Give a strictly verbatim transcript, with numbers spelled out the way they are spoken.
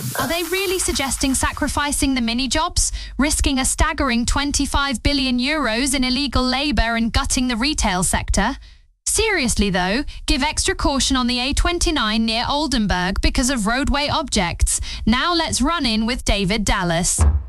Are they really suggesting sacrificing the mini-jobs, risking a staggering twenty-five billion euros in illegal labour and gutting the retail sector? Seriously though, give extra caution on the A twenty-nine near Oldenburg because of roadway objects. Now let's run in with David Dallas.